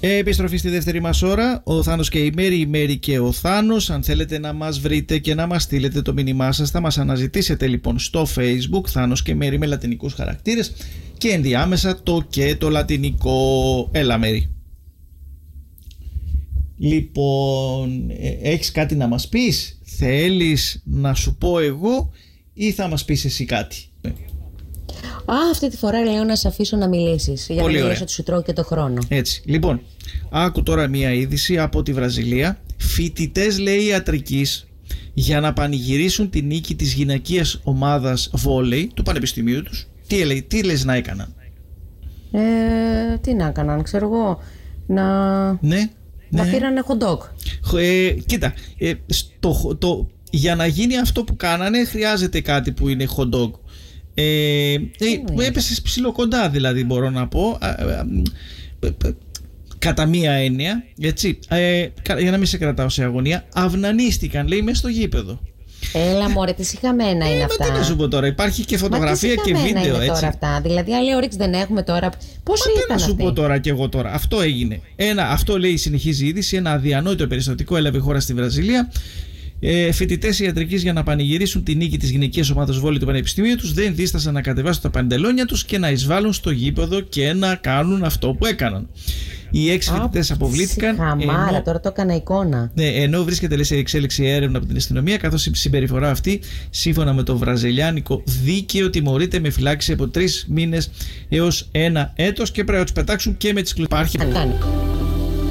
Επιστροφή στη δεύτερη μας ώρα. Ο Θάνος και η Μέρη, η Μέρη και ο Θάνος. Αν θέλετε να μας βρείτε και να μας στείλετε το μήνυμά σας, θα μας αναζητήσετε λοιπόν στο Facebook Θάνος και Μέρη με λατινικούς χαρακτήρες και ενδιάμεσα το και το λατινικό. Έλα Μέρη. Λοιπόν, έχεις κάτι να μας πεις? Θέλεις να σου πω εγώ ή θα μας πεις εσύ κάτι? Αυτή τη φορά λέω να σε αφήσω να μιλήσεις. Για Πολύ να ωραία. μιλήσω, σου τρώω και το χρόνο. Έτσι, λοιπόν, άκου τώρα μία είδηση από τη Βραζιλία. Φοιτητές, λέει, ιατρικής για να πανηγυρίσουν την νίκη της γυναικείας ομάδας βόλεϊ του πανεπιστημίου τους. Τι λες να έκαναν? Τι να έκαναν, ξέρω εγώ. Να πήρανε hot dog. Κοίτα, για να γίνει αυτό που κάνανε χρειάζεται κάτι που είναι hot dog. Έπεσες ψιλοκοντά, δηλαδή, μπορώ να πω, κατά μία έννοια, έτσι, για να μην σε κρατάω σε αγωνία. Αυνανίστηκαν, λέει, μέσα στο γήπεδο. Έλα μωρέ, τι συχαμένα είναι αυτά. Τι να σου πω τώρα, υπάρχει και φωτογραφία και βίντεο, έτσι. Τώρα αυτά. Δηλαδή, άλλη όρεξη δεν έχουμε τώρα. Πώς ήταν? Τι να σου πω τώρα κι εγώ τώρα. Αυτό έγινε. Αυτό, λέει, συνεχίζει η είδηση. Ένα αδιανόητο περιστατικό έλαβε χώρα στη Βραζιλία. Φοιτητές ιατρικής για να πανηγυρίσουν τη νίκη της γυναικείας ομάδας βόλεϊ του πανεπιστημίου τους δεν δίστασαν να κατεβάσουν τα παντελόνια τους και να εισβάλλουν στο γήπεδο και να κάνουν αυτό που έκαναν. Οι 6 φοιτητές αποβλήθηκαν. Χαμάρα, τώρα το έκανα εικόνα. Ναι, ενώ βρίσκεται σε εξέλιξη έρευνα από την αστυνομία, καθώς η συμπεριφορά αυτή, σύμφωνα με το βραζιλιάνικο δίκαιο, τιμωρείται με φυλάξη από 3 μήνες έως 1 έτος και πρέπει να τους πετάξουν και με τις κλωστές.